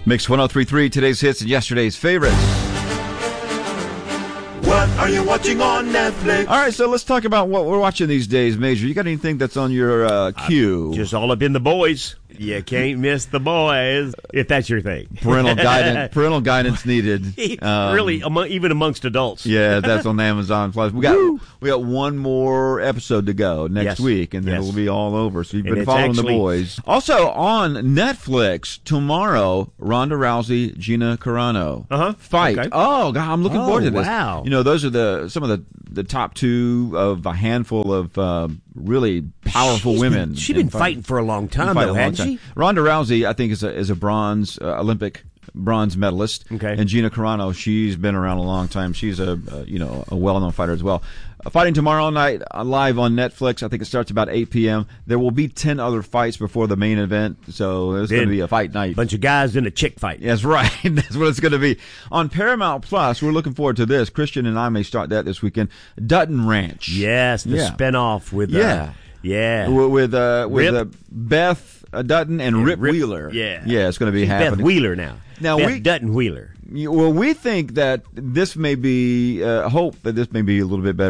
Mix 103.3, today's hits and yesterday's favorites. What are you watching on Netflix? All right, so let's talk about what we're watching these days, Major. You got anything that's on your queue? Just all up in the boys. You can't miss the boys, if that's your thing. Parental guidance needed. Really, even amongst adults. Yeah, that's on Amazon Plus. We got one more episode to go next week, and then it'll be all over. So you've been following the boys. Also on Netflix tomorrow, Ronda Rousey, Gina Carano fight. Okay. Oh God, I'm looking forward to this. Wow. You know, those are some of the top two of a handful of really powerful women. She's been fighting for a long time, though, hasn't she? Ronda Rousey, I think, is a bronze Olympic bronze medalist. Okay. And Gina Carano, she's been around a long time. She's a well-known fighter as well. Fighting tomorrow night live on Netflix. I think it starts about 8 p.m. There will be 10 other fights before the main event, so there's going to be a fight night. Bunch of guys in a chick fight. That's right. That's what it's going to be. On Paramount Plus, we're looking forward to this. Christian and I may start that this weekend. Dutton Ranch. Yes, the spinoff with with Beth Dutton and Rip Wheeler. Yeah, it's going to be happening. Beth Wheeler now. Beth Dutton Wheeler. Well, we think that this may be hope that this may be a little bit better